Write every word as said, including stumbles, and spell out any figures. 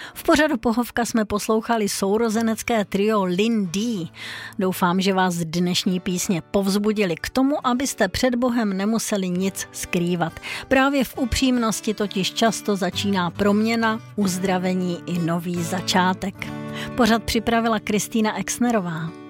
V pořadu Pohovka jsme poslouchali sourozenecké trio Lynn D. Doufám, že vás dnešní písně povzbudili k tomu, abyste před Bohem nemuseli nic skrývat. Právě v upřímnosti totiž často začíná proměna, uzdravení i nový začátek. Pořad připravila Kristýna Exnerová.